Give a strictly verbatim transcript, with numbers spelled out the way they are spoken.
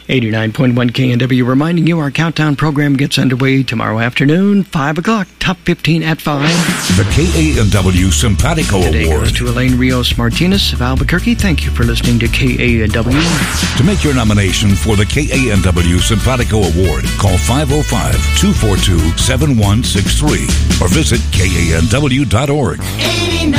eighty-nine point one K N W reminding you our countdown program gets underway tomorrow afternoon, five o'clock, top fifteen at five. The K A N W Simpatico Today Award goes to Elaine Rios Martinez of Albuquerque. Thank you for listening to K A N W. To make your nomination for the K A N W Simpatico Award, call five oh five, two four two, seven one six three or visit K A N W dot org.